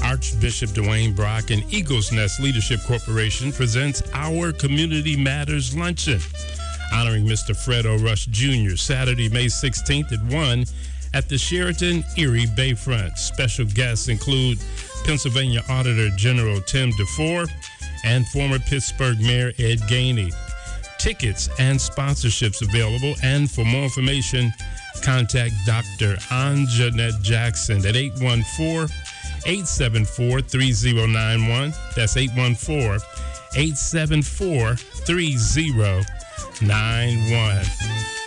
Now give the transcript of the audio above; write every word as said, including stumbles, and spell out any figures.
Archbishop Dwayne Brock and Eagles Nest Leadership Corporation presents Our Community Matters Luncheon, honoring Mister Fred O. Rush Junior Saturday, May sixteenth at one at the Sheraton Erie Bayfront. Special guests include Pennsylvania Auditor General Tim DeFore and former Pittsburgh Mayor Ed Gainey. Tickets and sponsorships available, and for more information, contact Doctor Anjanette Jackson at eight one four, eight seven four, three zero nine one. That's eight one four, eight seven four, three zero nine one.